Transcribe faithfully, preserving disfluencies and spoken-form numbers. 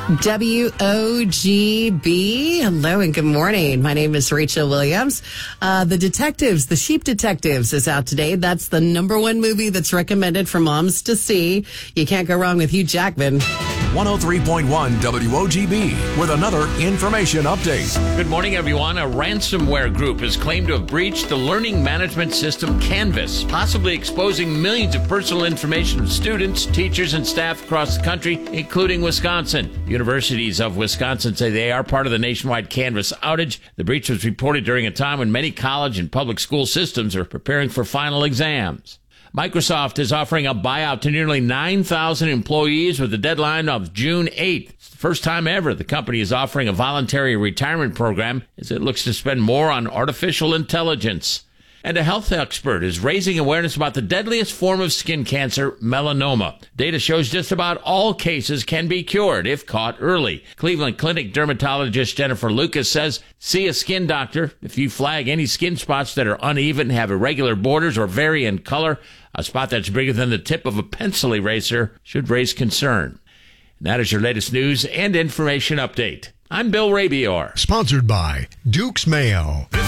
W O G B. Hello and good morning. My name is Rachel Williams. Uh, the Detectives, The Sheep Detectives is out today. That's the number one movie that's recommended for moms to see. You can't go wrong with Hugh Jackman. one oh three point one W O G B with another information update. Good morning, everyone. A ransomware group is claimed to have breached the learning management system Canvas, possibly exposing millions of personal information of students, teachers, and staff across the country, including Wisconsin. Universities of Wisconsin say they are part of the nationwide Canvas outage. The breach was reported during a time when many college and public school systems are preparing for final exams. Microsoft is offering a buyout to nearly nine thousand employees with a deadline of June eighth. It's the first time ever the company is offering a voluntary retirement program as it looks to spend more on artificial intelligence. And a health expert is raising awareness about the deadliest form of skin cancer, melanoma. Data shows just about all cases can be cured if caught early. Cleveland Clinic dermatologist Jennifer Lucas says, see a skin doctor if you flag any skin spots that are uneven, have irregular borders, or vary in color. A spot that's bigger than the tip of a pencil eraser should raise concern. And that is your latest news and information update. I'm Bill Rabior. Sponsored by Duke's Mayo.